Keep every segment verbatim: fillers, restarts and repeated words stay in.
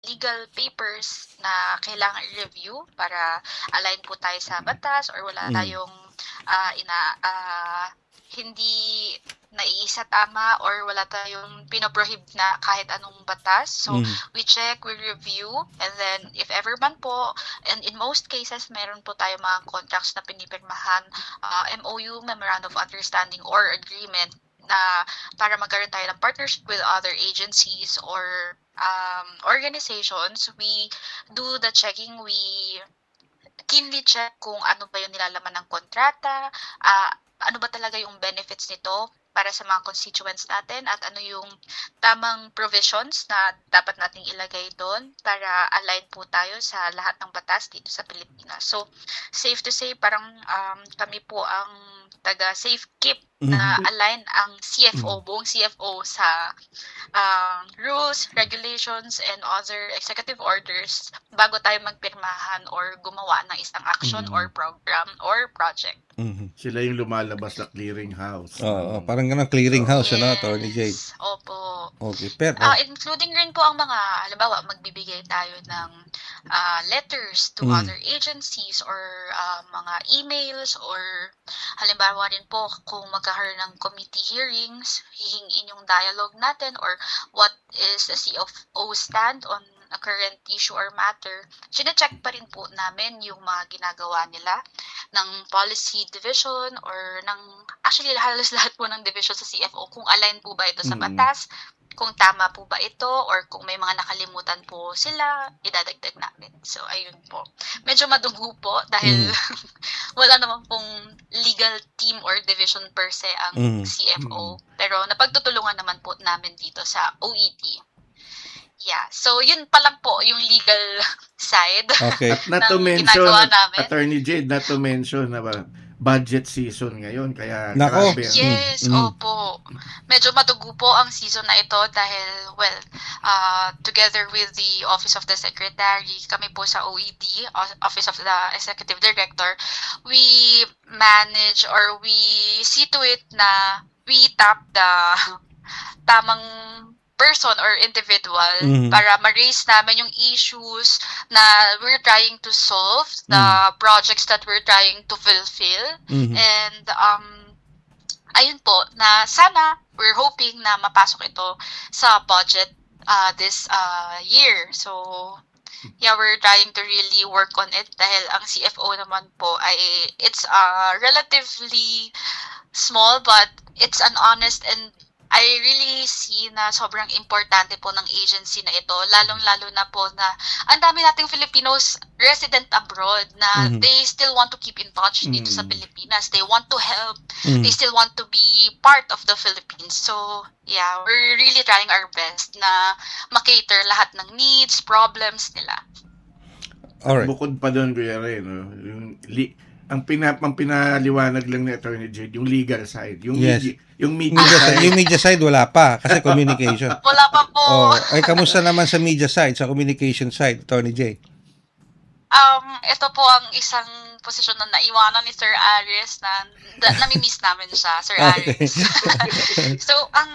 legal papers na kailangan i-review para align po tayo sa batas or wala Mm. tayong ah, ina ah, hindi naiisa tama or wala tayong pinoprohibit na kahit anong batas. So, Mm. we check, we review, and then if ever man po, and in most cases, meron po tayo mga contracts na pinipirmahan, ah, M O U, Memorandum of Understanding or Agreement na para magkaroon tayo ng partnership with other agencies or um, organizations. We do the checking, we keenly check kung ano ba yung nilalaman ng kontrata, ah, ano ba talaga yung benefits nito para sa mga constituents natin at ano yung tamang provisions na dapat nating ilagay doon para align po tayo sa lahat ng batas dito sa Pilipinas. So, safe to say, parang um, kami po ang taga-safe keep na align ang C F O, buong C F O sa um, rules, regulations, and other executive orders bago tayo magpirmahan or gumawa ng isang action Mm. or program or project. Mhm. Sila yung lumalabas sa clearing house. Oo, ng- parang ganun clearing house, ano, Yes. Attorney Jade? Opo. Okay, pero Ah, including rin po ang mga, halimbawa, magbibigay tayo ng ah, letters to Mm. other agencies or ah, mga emails or halimbawa rin po kung magkakaroon ng committee hearings, hihingin yung dialogue natin or what is the C F O stand on a current issue or matter, sine-check pa rin po namin yung mga ginagawa nila ng policy division or ng, actually halos lahat po ng division sa C F O kung align po ba ito sa Mm. batas, kung tama po ba ito or kung may mga nakalimutan po sila, idadagdag namin. So, ayun po. Medyo madugo po dahil wala naman pong legal team or division per se ang Mm. C F O. Pero napagtutulungan naman po namin dito sa O E T. Yeah. So, yun pa lang po yung legal side. okay. At not to ng mention, ginagawa namin. Attorney Jade, not to mention na ba, budget season ngayon, kaya Nako. grabe. Yes, Mm, mm. opo. Medyo madugo po ang season na ito dahil, well, uh, together with the Office of the Secretary, kami po sa O E D, O- Office of the Executive Director, we manage or we see to it na we tap the tamang person or individual Mhm. para ma-raise namin yung issues na we're trying to solve, the projects that we're trying to fulfill. Mhm. And um ayun po na sana we're hoping na mapasok ito sa budget uh, this uh, year. So yeah, we're trying to really work on it dahil ang C F O naman po ay it's uh, relatively small but it's an honest and I really see na sobrang importante po ng agency na ito, lalong-lalo na po na ang dami nating Filipinos resident abroad na Mhm. they still want to keep in touch dito sa Mm. Pilipinas. They want to help. Mhm. They still want to be part of the Philippines. So, yeah, we're really trying our best na makater lahat ng needs, problems nila. Alright. Bukod pa doon, Kuya Ray, no, yung, li, ang, pina, ang pinaliwanag lang ni Attorney Jade, yung legal side. Yung, Yes. media, yung media Media side. side, yung media side wala pa kasi communication. Wala pa po. Oh, ay kamusta naman sa media side, sa communication side, Attorney J? Um, ito po ang isang posisyon na naiwanan ni Sir Aris na, na nami-miss namin siya, Sir Okay. Aris. So, ang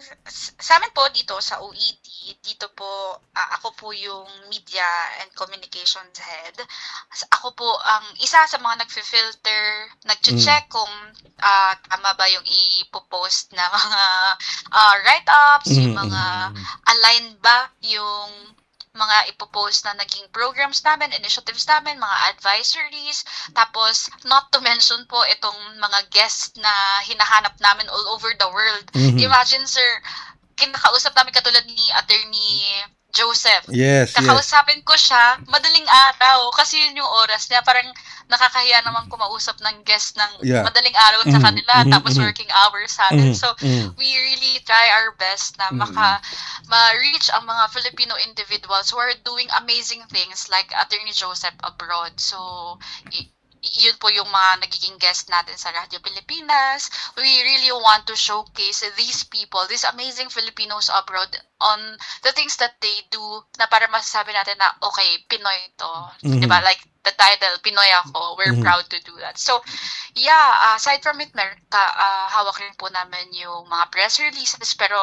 sa amin po dito sa O E T, dito po ah, ako po yung media and communications head. Ako po ang isa sa mga nagfi-filter, nagche-check kung ah, tama ba yung ipopost na mga ah, write-ups, yung Mm, mga align ba yung mga ipopost na naging programs namin, initiatives namin, mga advisories, tapos not to mention po itong mga guests na hinahanap namin all over the world. Mhm. Imagine, sir, kinakausap namin katulad ni Attorney Joseph. Yes, yes. Kakausapin ko siya, madaling araw, kasi yun yung oras niya. Parang nakakahiya naman kumausap ng guest ng Yeah. madaling araw sa Mhm, kanila, mhm, tapos mhm. working hours sa atin. Mhm, So, mhm. we really try our best na maka ma-reach ang mga Filipino individuals who are doing amazing things like Attorney Joseph abroad. So, y- yun po yung mga nagiging guest natin sa Radyo Pilipinas. We really want to showcase these people, these amazing Filipinos abroad on the things that they do na para masasabi natin na, okay, Pinoy to. Mhm. Diba? Like the title, Pinoy ako. We're Mhm. proud to do that. So, yeah, uh, aside from it, mer- ka, uh, hawak rin po namin yung mga press releases, pero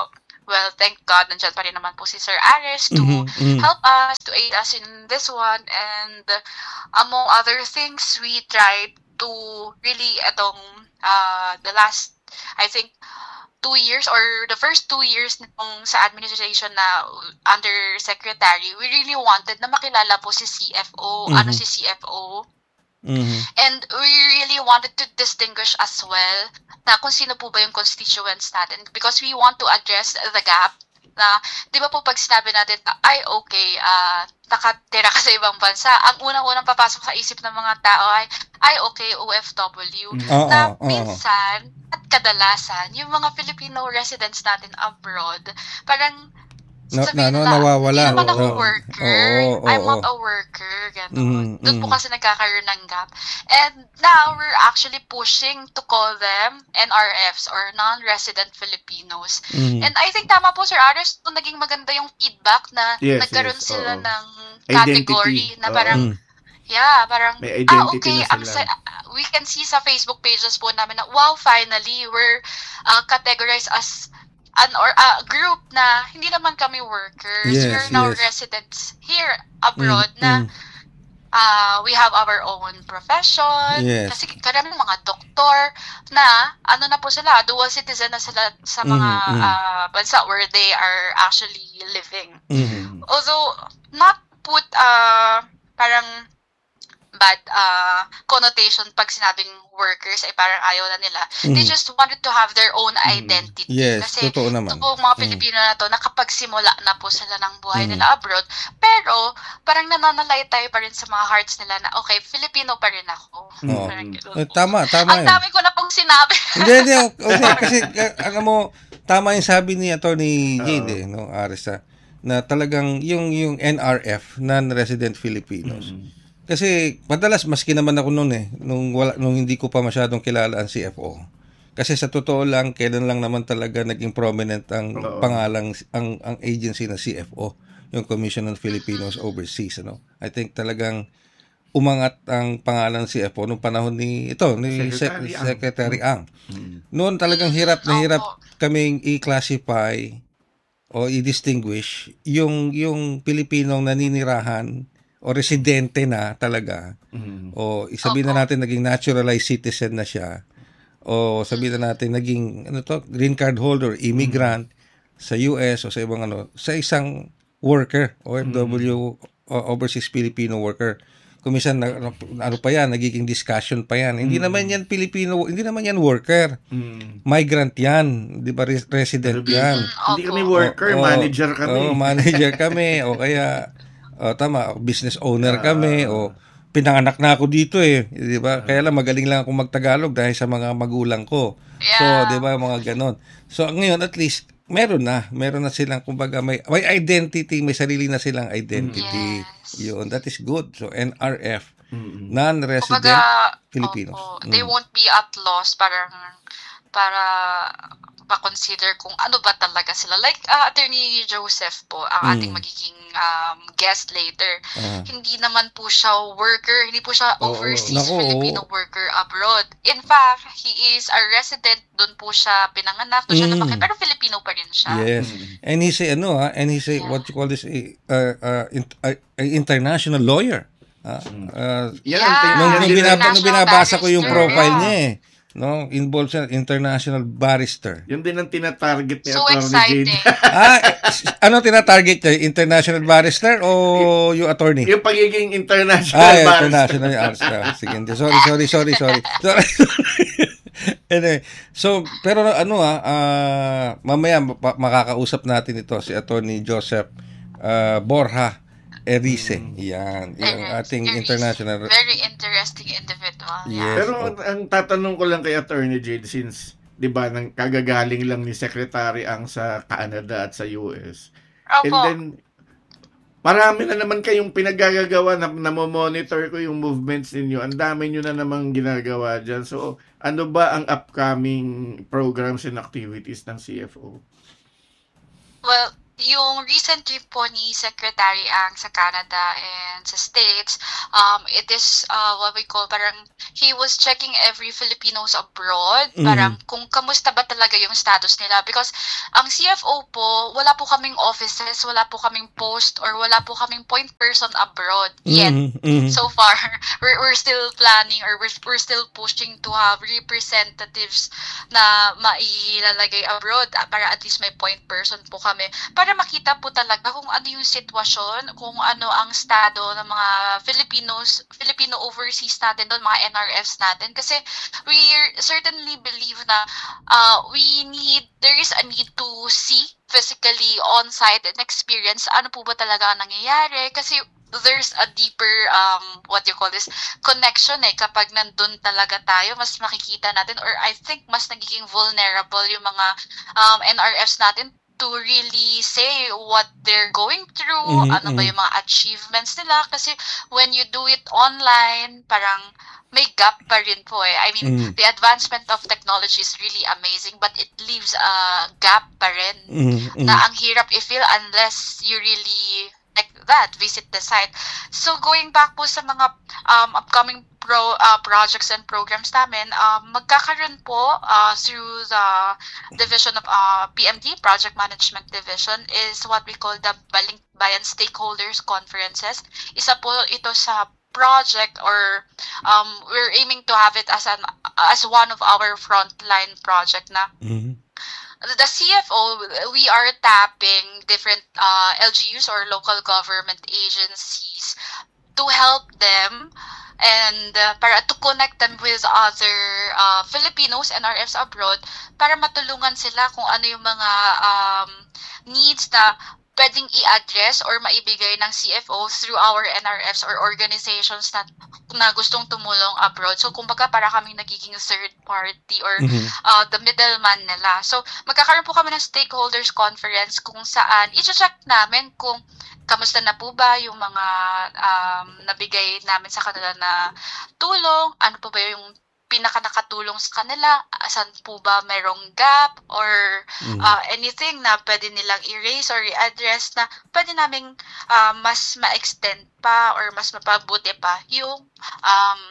well, thank God, nandiyan pa rin naman po si Sir Ares to Mhm, mhm. help us, to aid us in this one. And among other things, we tried to really, etong, uh, the last, I think, two years or the first two years nitong sa administration na undersecretary, we really wanted na makilala po si C F O, ano Mhm. si C F O. Mhm. And we really wanted to distinguish as well na kung sino po ba yung constituents natin, because we want to address the gap na, di ba po pag sinabi natin, ay okay, uh, nakatira ka sa ibang bansa, ang unang-unang papasok sa isip ng mga tao ay, ay okay, O F W. Mm. Oo, Na oo. minsan at kadalasan, yung mga Filipino residents natin abroad, parang Na, na, sasabihin ano, nila, nawawala. hindi naman ako Oo. worker. Oo, oo, I'm oo. not a worker. Ganon. Mhm, Doon po mhm. kasi nagkakaroon ng gap. And now, we're actually pushing to call them N R Fs or non-resident Filipinos. Mhm. And I think tama po, Sir Aris, nung naging maganda yung feedback na Yes, nagkaroon yes, sila oo. ng category Identity, na oo. parang, Mm. yeah, parang, May ah, identity okay, na ang sila. sa- we can see sa Facebook pages po namin na, wow, finally, we're uh, categorized as an or a group na hindi naman kami workers. Yes, We're now yes. residents here abroad Mm, na mm. uh, we have our own profession. Yes. Kasi karamihan mga doktor na ano na po sila, dual citizen na sila sa mga Mhm, mhm. uh, bansa where they are actually living. Mhm. Although not put uh, parang bad uh, connotation pag sinabing workers ay parang ayaw na nila. They Mhm. just wanted to have their own Mhm. identity. Yes, Kasi totoo naman. ito po mga Mm. Pilipino na to, nakapagsimula na po sila ng buhay Mhm. nila abroad. Pero parang nananalaytay pa rin sa mga hearts nila na okay, Filipino pa rin ako. Oo. Parang ganun Eh, po. tama, tama Ang yun. dami ko na pong sinabi. Hindi, hindi. Okay, kasi, uh, alam mo, tama yung sabi ni Attorney Jade, eh, no, Arisa, na talagang yung, yung N R F, non-resident Filipinos. Mhm. Kasi, madalas, maski naman ako noon eh, nung, wala, nung hindi ko pa masyadong kilala ang C F O. Kasi sa totoo lang, kailan lang naman talaga naging prominent ang Oo. pangalang, ang, ang agency na C F O, yung Commission on Filipinos Overseas, ano. I think talagang umangat ang pangalan ng C F O nung panahon ni ito ni Secretary Sec- Ang. Secretary Ang. Mhm. Noon talagang hirap na Opo. hirap kaming i-classify o i-distinguish yung yung Pilipinong naninirahan o residente na talaga Mhm. o sabihin na Opo. natin naging naturalized citizen na siya o sabihin na natin naging ano to green card holder, immigrant sa U S o sa ibang ano sa isang worker O F W o overseas Filipino worker. Kumisan na, ano pa yan, nagiging discussion pa yan. Hindi naman yan Pilipino, hindi naman yan worker. Mhm. Migrant yan, di ba res- resident Pero yan. Mm, Hindi kami opo. worker, Oo, manager kami. Oo, manager kami o kaya o tama, business owner kami o pinanganak na ako dito eh, di ba? Kaya lang magaling lang ako magtagalog dahil sa mga magulang ko. So, Yeah. di ba, mga ganon. So, ngayon at least meron na, meron na silang kumbaga may may identity, may sarili na silang identity. Yes. Yun, that is good. So, N R F, Mhm. non-resident Kumbaga, Filipinos. opo, they Mm. won't be at loss parang para pa-consider kung ano ba talaga sila. Like uh, Attorney Joseph po, ang ating Mm. magiging um, guest later. Ah. Hindi naman po siya worker, hindi po siya Oo. overseas Nako, Filipino oo. worker abroad. In fact, he is a resident, doon po siya pinanganak, doon siya Mm. lumaki, pero Filipino pa rin siya. Yes. And he's a, ano ha, and he's a, Yeah. what you call this, a, uh, uh, in- a, a international lawyer. Ah, uh, Yan Yeah. ang tin- nung, yan nung, din binaba, ang- nung binabasa ko yung Barrister, profile yeah. niya eh, no, involved siya, international barrister. Yun din ang tinatarget ni So Attorney exciting. Jade. ah, eh, ano tinatarget niya? International barrister o yung attorney? Yung pagiging international Ah, yeah, barrister. international barrister. Sige, hindi. Sorry, sorry, sorry, sorry. Sorry, sorry. Anyway, so, pero ano ah, ah, mamaya ma- makakausap natin ito si Attorney Joseph ah, Borja Erice. Yan, yung Eric- ating Eric, international. Very interesting individual. Yes. Pero Oh. ang, ang tatanong ko lang kay Attorney Jade, since 'di ba nang kagagaling lang ni Secretary ang sa Canada at sa U S. And Opo. then marami na naman kayong pinagagagawa na namo-monitor ko yung movements ninyo. Ang dami nyo na namang ginagawa dyan. So, ano ba ang upcoming programs and activities ng C F O? Well, yung recent trip po ni Secretary Ang sa Canada and sa States, um, it is uh, what we call, parang he was checking every Filipinos abroad, Mhm. parang kung kamusta ba talaga yung status nila. Because ang C F O po, wala po kaming offices, wala po kaming post, or wala po kaming point person abroad yet. Mhm, mhm. So far, we're, we're still planning, or we're, we're still pushing to have representatives na mailalagay abroad, ah, para at least may point person po kami, para makita po talaga kung ano yung sitwasyon, kung ano ang estado ng mga Filipinos, Filipino overseas natin doon, mga N R Fs natin. Kasi we certainly believe na uh, we need, there is a need to see physically on-site and experience ano po ba talaga ang nangyayari. Kasi there's a deeper, um, what you call this, connection eh. Kapag nandun talaga tayo, mas makikita natin, or I think mas nagiging vulnerable yung mga um, N R Fs natin to really say what they're going through, Mhm, ano ba mhm. yung mga achievements nila. Kasi when you do it online, parang may gap pa rin po eh. I mean, Mhm. the advancement of technology is really amazing, but it leaves a gap pa rin Mhm, mhm. na ang hirap i-feel unless you really, like that, visit the site. So, going back po sa mga um, upcoming pro uh, projects and programs namin, um, magkakaroon po uh, through the division of uh, P M D, Project Management Division, is what we call the Balikbayan Stakeholders Conferences. Isa po ito sa project, or um, we're aiming to have it as an as one of our frontline project na Mhm. the C F O, we are tapping different uh, L G Us or local government agencies to help them and uh, para to connect them with other uh, Filipinos and R Fs abroad, para matulungan sila kung ano yung mga um, needs na pwedeng i-address or maibigay ng C F O through our N R Fs or organizations na, na gustong tumulong abroad. So, kumbaga, para kaming nagiging third party or Mhm. uh, the middleman nila. So, magkakaroon po kami ng stakeholders conference kung saan i-check namin kung kamusta na po ba yung mga um, nabigay namin sa kanila na tulong, ano po ba yung pinaka nakatulong sa kanila, saan po ba mayroong gap or Mhm. uh, anything na pwede nilang i-raise or i-address na pwede naming uh, mas ma-extend pa or mas mapabuti pa yung um,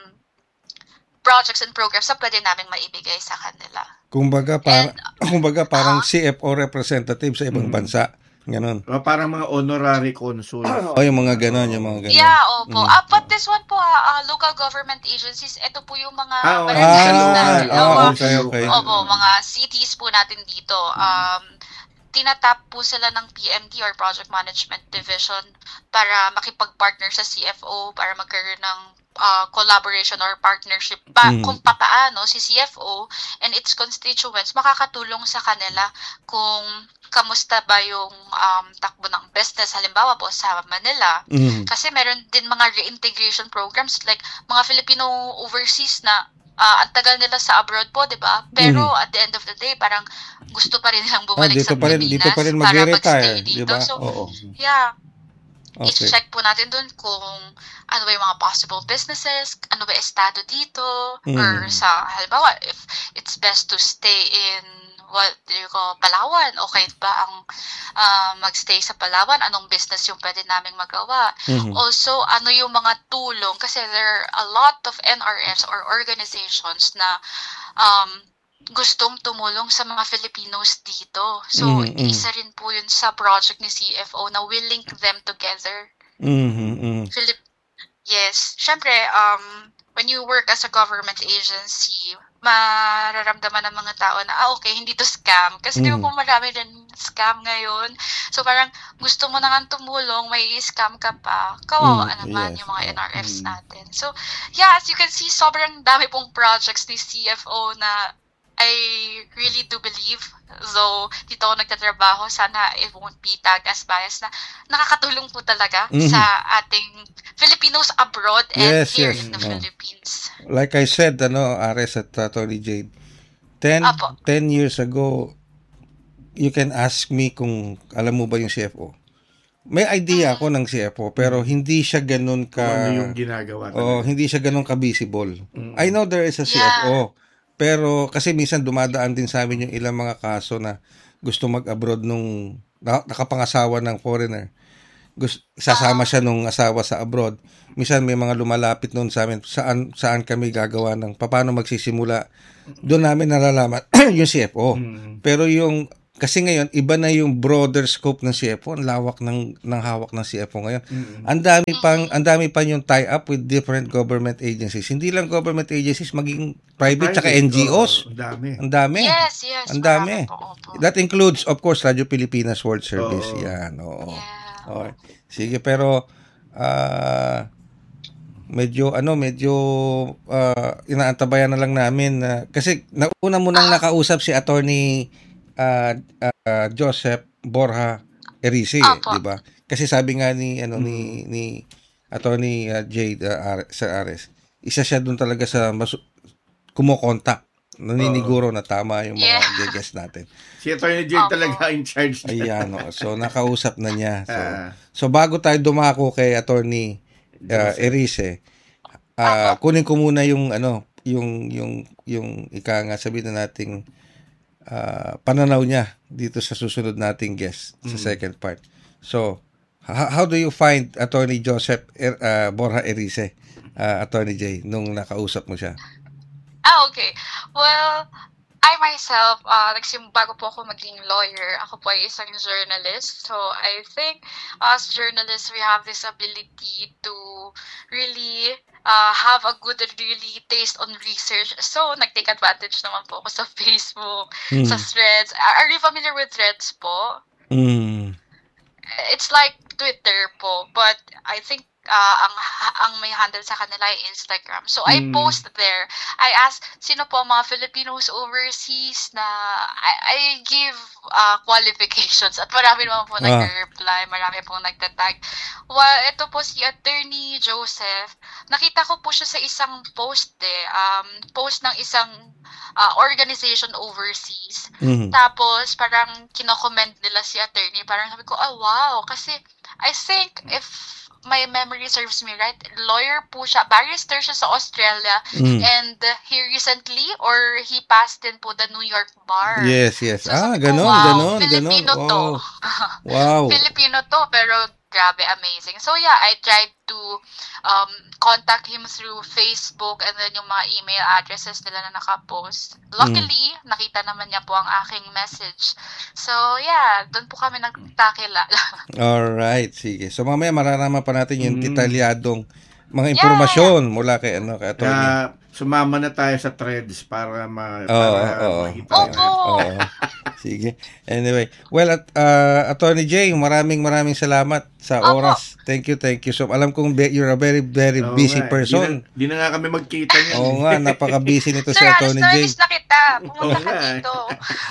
projects and programs na pwede naming maibigay sa kanila. Kumbaga para And kumbaga parang ah, C F O representative sa ibang Mhm. bansa. Ganon. O, parang mga honorary consuls. O yung mga ganon, yung mga ganon. yeah, opo. Mm. Ah, but this one po, ah, ah, local government agencies, ito po yung mga Ah, okay. barangays Sa na, local. Ah, oo, ah, Oo, okay, sa okay. local. opo, mga cities po natin dito. Um, tinatap po sila ng P M D or Project Management Division para makipag-partner sa C F O, para magkaroon ng uh, collaboration or partnership pa, Mhm. kung papaano si C F O and its constituents makakatulong sa kanila kung kamusta ba yung um, takbo ng business, halimbawa po sa Manila. Mhm. Kasi meron din mga reintegration programs like mga Filipino overseas na ah, ang tagal nila sa abroad po, 'di ba? Pero Mhm. at the end of the day, parang gusto pa rin nilang Ah, bumalik dito sa pa rin, dito Pilipinas pa rin para magre-retire, magstay di dito. ba? So, Oo. yeah, Okay. i-check po natin dun kung ano ba yung mga possible businesses, ano ba estado dito, or Mhm. sa, halimbawa, if it's best to stay in, what do you call, Palawan, okay ba ang uh, magstay sa Palawan, anong business yung pwede naming magawa. Mhm. Also, ano yung mga tulong, kasi there are a lot of N R Fs or organizations na um, gustong tumulong sa mga Filipinos dito. So, Mhm, mhm. isa rin po yun sa project ni C F O na we link them together. Mhm, mhm. Philip, yes. Syempre, um, when you work as a government agency, mararamdaman ng mga tao na, ah, okay, hindi to scam. Kasi di ba Mhm. po marami rin scam ngayon. So, parang gusto mo na nga tumulong, may scam ka pa. Kawawa Mm, naman yes. yung mga Oh. N R Fs Mm. natin. So, yeah, as you can see, sobrang dami pong projects ni C F O na I really do believe, though dito ako nagtatrabaho, sana it won't be tagged as bias, na nakakatulong po talaga Mhm. sa ating Filipinos abroad and Yes, here yes. in the Oh. Philippines. Like I said, ano, Ares at uh, Tony Jade, ten, Apo. ten years ago, you can ask me kung alam mo ba yung C F O. May idea ako ng C F O, pero hindi siya ganun Kung ka... ano yung ginagawa Oh, talaga. hindi siya ganun ka-visible. Mm. I know there is a C F O, Yeah. pero kasi minsan dumadaan din sa amin yung ilang mga kaso na gusto mag-abroad nung na, nakapangasawa ng foreigner. Gusto, sasama siya nung asawa sa abroad. Minsan may mga lumalapit noon sa amin, saan saan kami gagawa ng paano magsisimula. Doon namin nalalaman yung C F O. Mm. Pero yung kasi ngayon iba na yung broader scope ng C F O, ang lawak ng ng hawak ng C F O ngayon. Mm. Ang dami pang ang dami pa yung tie up with different government agencies. Hindi lang government agencies, maging private tsaka N G Os. Oo, ang dami. Ang dami. Yes, yes. Ang dami. marami po, opo. That includes of course Radio Pilipinas World Service. Oo. Yan, oo. Yeah. Okay. Sige, pero ah medyo ano, medyo ah, inaantabayan na lang namin na kasi nauna mo nang nakausap si Attorney ah, ah, Joseph Borja Erice, Opo. di ba? Kasi sabi nga ni ano ni ni Attorney ah, Jade ah, Ar- Sir Ares, isa siya doon talaga sa mas kumokontak. Naniniguro na tama yung mga Yeah. guest natin. Si Attorney Jade Opo. talaga in charge. Ayan, oh. So nakausap na niya. So, Ah. so bago tayo dumako kay Attorney uh, Erice, ah kunin ko muna yung ano, yung yung yung ika nga sabihin na nating ah, pananaw niya dito sa susunod nating guest sa second part. So, how, how do you find Attorney Joseph er, ah, Borja Erice, ah, Attorney J, nung nakausap mo siya? Ah, okay. Well, I myself, uh, nagsim bago po ako maging lawyer, ako po ay isang journalist. So, I think as journalists, we have this ability to really uh, have a good and really taste on research. So, nag-take advantage naman po ako sa Facebook, Hmm. sa Threads. Are are you familiar with Threads po? Mm. It's like Twitter po, but I think uh, ang ang may handle sa kanila ay Instagram. So I Mm. post there. I ask sino po ang mga Filipinos overseas na I, I give uh, qualifications at marami naman po Ah. nag-reply, marami pong nagtatag. Well, ito po si Attorney Joseph. Nakita ko po siya sa isang post eh, um, post ng isang uh, organization overseas. Mhm. Tapos, parang kino-comment nila si attorney. Parang sabi ko, ah, wow. Kasi, I think, if my memory serves me right, lawyer po siya. Barrister siya sa Australia. Mm. And uh, he recently, or he passed din po the New York bar. Yes, yes. So, Ah, sabi ko, ganon, wow, ganon, ganon. Filipino to. Wow. Wow. Filipino to, pero grabe, amazing. So yeah, I tried to um, contact him through Facebook and then yung mga email addresses nila na nakapost. Luckily, nakita naman niya po ang aking message. So yeah, doon po kami nagtakila. Alright, sige. So mamaya mararama pa natin yung Mm. detalyadong mga impormasyon mula kay ano kay Attorney. Kaya sumama na tayo sa threads para ma Oo, para oo. makita Opo. natin. Oo. Sige. Anyway, well at uh, Attorney J, maraming maraming salamat sa Opo. oras. Thank you, thank you. So alam kong be- you're a very very Oo busy nga, eh. person. Di na, di na nga kami magkita niyan. Oo nga, napaka-busy nito si Sir, alas Attorney na J. miss na kita. Pumunta Oo ka nga, eh. dito.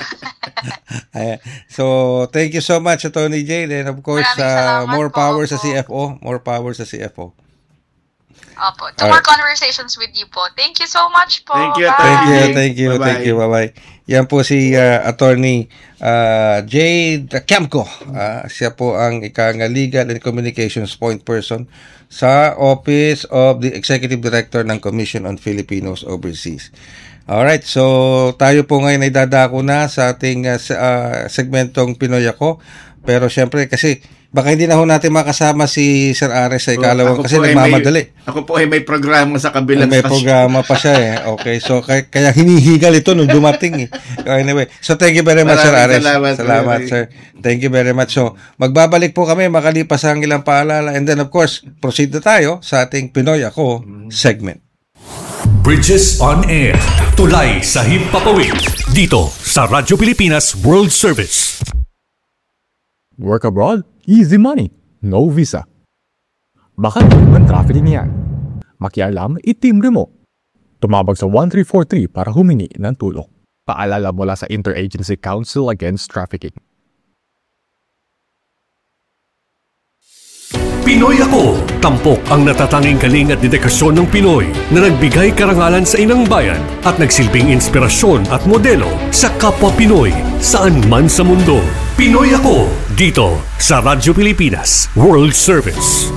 Ayan. So, thank you so much Attorney J. And of course, Maraming uh, salamat more po, power sa opo. C F O, more power sa C F O. Opo. To Alright. more conversations with you po. Thank you so much po. Thank you, Bye. Thank you, Bye. thank you, Bye-bye. thank you. Bye-bye. Yan po si uh, Attorney uh, Jade Camco. Ah, siya po ang ikang Legal and Communications Point Person sa Office of the Executive Director ng Commission on Filipinos Overseas. Alright, so tayo po ngayon ay dadako na sa ating uh, sa- uh, segmentong Pinoy Ako. Pero syempre kasi baka hindi na ho natin makasama si Sir Ares sa ikalawang Ako kasi po ay nagmamadali. May, ako po ay may programa sa Ay, kabilang may stasyon. programa pa siya eh. Okay, so kaya, kaya hinihigal ito nung dumating eh. Anyway, so thank you very much Sir Maraming Ares. salamat, Salamat Sir. sir. Thank you very much. So, magbabalik po kami makalipas ang ilang paalala and then of course, proceed na tayo sa ating Pinoy Ako segment. Bridges on Air. Tulay sa himpapawid. Dito sa Radyo Pilipinas World Service. Work abroad? Easy money. No visa. Baka naman traffic niyan. Makialam, itimbre mo. Tumawag sa one three four three para humingi ng tulong. Paalala mula sa Interagency Council Against Trafficking. Pinoy Ako. Tampok ang natatanging galing at dedikasyon ng Pinoy na nagbigay karangalan sa inang bayan at nagsilbing inspirasyon at modelo sa kapwa Pinoy saan man sa mundo. Pinoy Ako. Dito sa Radyo Pilipinas World Service.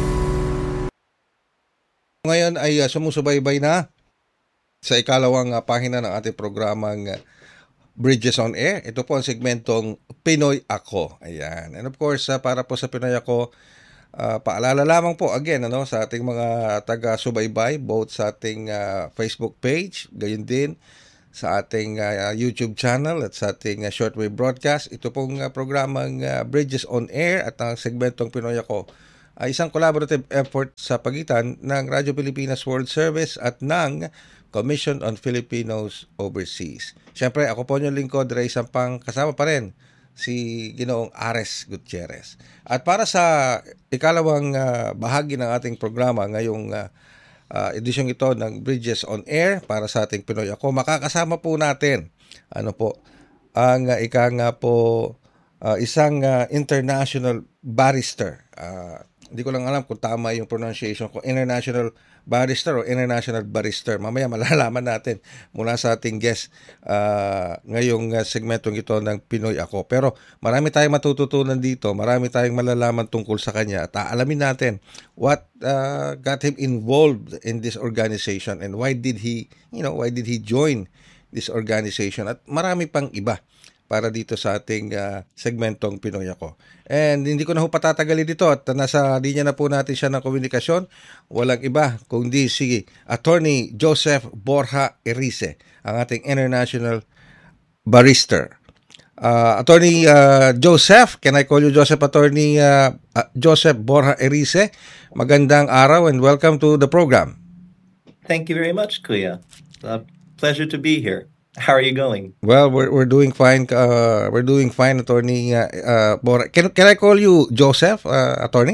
Ngayon ay uh, sumusubaybay na sa ikalawang uh, pahina ng ating programang uh, Bridges on Air. Ito po ang segmentong Pinoy Ako. Ayan. And of course, uh, para po sa Pinoy Ako, uh, paalala lamang po again ano, sa ating mga taga-subaybay, both sa ating uh, Facebook page, gayon din sa ating uh, YouTube channel at sa ating uh, shortwave broadcast. Ito pong uh, programang uh, Bridges on Air at ang segmentong Pinoy Ako ay isang collaborative effort sa pagitan ng Radyo Pilipinas World Service at ng Commission on Filipinos Overseas. Siyempre, ako po yung lingkod, Ray Sampang, kasama pa rin si Ginoong Ares Gutierrez. At para sa ikalawang uh, bahagi ng ating programa ngayong uh, uh, edisyong ito ng Bridges on Air para sa ating Pinoy Ako, makakasama po natin ano po ang uh, ika nga po uh, isang uh, international barrister. Uh, hindi ko lang alam kung tama yung pronunciation ko, international barrister o international barrister. Mamaya malalaman natin mula sa ating guest uh, ngayong uh, segmentong ito ng Pinoy Ako. Pero marami tayong matututunan dito, marami tayong malalaman tungkol sa kanya at aalamin natin what uh, got him involved in this organization and why did he, you know, why did he join this organization at marami pang iba para dito sa ating uh, segmentong Pinoy Ako. And hindi ko na ho patatagalin dito at nasa linya na po natin siya ng komunikasyon. Walang iba kundi si Attorney Joseph Borja Erice, ang ating international barrister. Uh, Attorney uh, Joseph, can I call you Joseph Attorney uh, uh, Joseph Borja Erice? Magandang araw and welcome to the program. Thank you very much, Kuya. Uh, pleasure to be here. How are you going? Well, we're we're doing fine. Uh, we're doing fine, Attorney. Uh, uh, Bora. Can can I call you Joseph, uh, Attorney?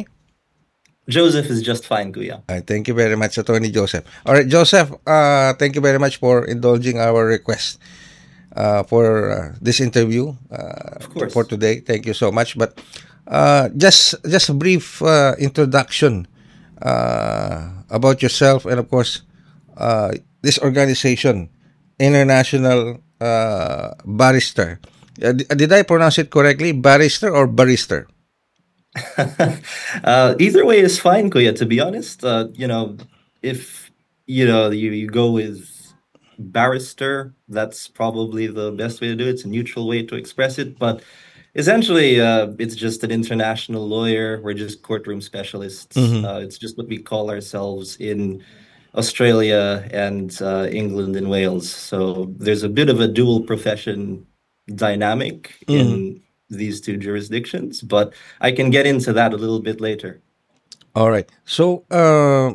Joseph is just fine, Kuya. Uh, thank you very much, Attorney Joseph. All right, Joseph. Uh, thank you very much for indulging our request uh, for uh, this interview. Uh, of course. For today, thank you so much. But uh, just just a brief uh, introduction uh, about yourself and of course uh, this organization. International uh, barrister. Uh, did I pronounce it correctly? Barrister or barrister? uh, either way is fine, Kuya, to be honest. Uh, you know, if, you know, you, you go with barrister, that's probably the best way to do it. It's a neutral way to express it. But essentially, uh, it's just an international lawyer. We're just courtroom specialists. Mm-hmm. Uh, it's just what we call ourselves in Australia and uh, England and Wales. So there's a bit of a dual profession dynamic mm. in these two jurisdictions, but I can get into that a little bit later. All right. So uh,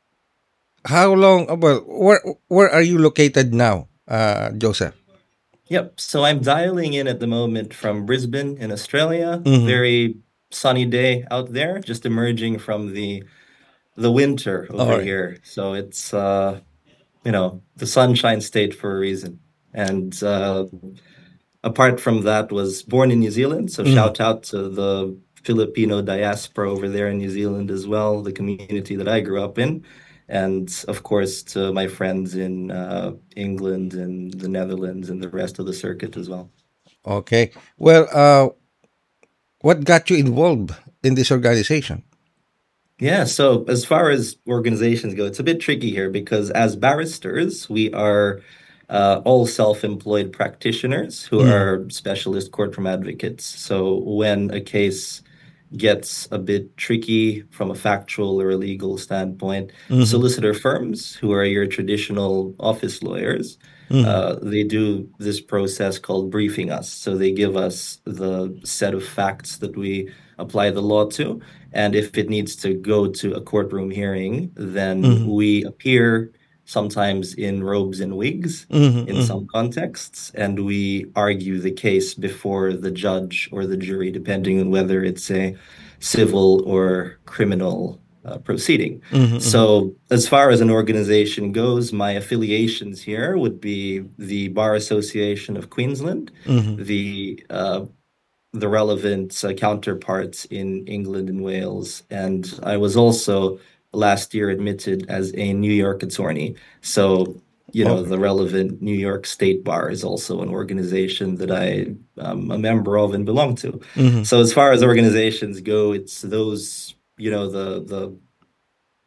how long, well, where, where are you located now, uh, Joseph? Yep. So I'm dialing in at the moment from Brisbane in Australia. Mm-hmm. Very sunny day out there, just emerging from the the winter over right. here. So it's, uh, you know, the sunshine state for a reason. And uh, apart from that, was born in New Zealand. So mm. shout out to the Filipino diaspora over there in New Zealand as well, the community that I grew up in. And of course, to my friends in uh, England and the Netherlands and the rest of the circuit as well. Okay. Well, uh, what got you involved in this organization? Yeah, so as far as organizations go, it's a bit tricky here because as barristers, we are uh, all self-employed practitioners who mm. are specialist courtroom advocates. So when a case gets a bit tricky from a factual or a legal standpoint, mm-hmm. solicitor firms, who are your traditional office lawyers, mm-hmm. uh, they do this process called briefing us. So they give us the set of facts that we apply the law to. And if it needs to go to a courtroom hearing, then mm-hmm. we appear sometimes in robes and wigs mm-hmm, in mm-hmm. some contexts, and we argue the case before the judge or the jury, depending on whether it's a civil or criminal uh, proceeding. Mm-hmm, so as far as an organization goes, my affiliations here would be the Bar Association of Queensland, mm-hmm. the uh, the relevant uh, counterparts in England and Wales. And I was also last year admitted as a New York attorney. So, you know, okay. the relevant New York State Bar is also an organization that I am a member of and belong to. Mm-hmm. So as far as organizations go, it's those, you know, the the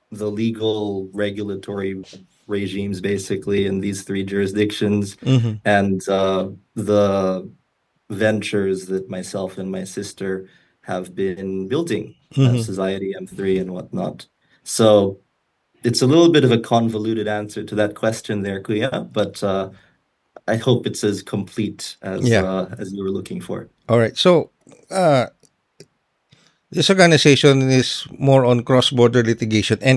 the legal regulatory regimes basically in these three jurisdictions, Mhm. and uh, the ventures that myself and my sister have been building, uh, Mhm. Society M three and whatnot. So it's a little bit of a convoluted answer to that question there, Kuya, but uh, I hope it's as complete as Yeah. uh, as you were looking for. All right. So, uh, this organization is more on cross-border litigation and